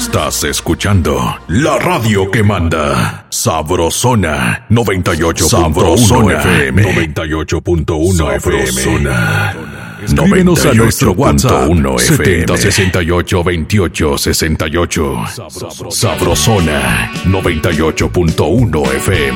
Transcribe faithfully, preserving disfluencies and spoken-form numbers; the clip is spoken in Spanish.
Estás escuchando la radio que manda. Sabrosona noventa y ocho punto uno F M. noventa y ocho punto uno F M. Sabrosona. Escríbenos a nuestro WhatsApp setenta sesenta y ocho veintiocho sesenta y ocho. Sabrosona noventa y ocho punto uno F M.